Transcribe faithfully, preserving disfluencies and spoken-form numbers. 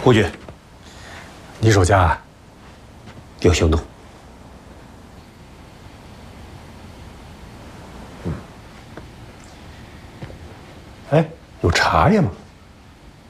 胡军，你手下有行动。嗯。哎，有茶叶吗？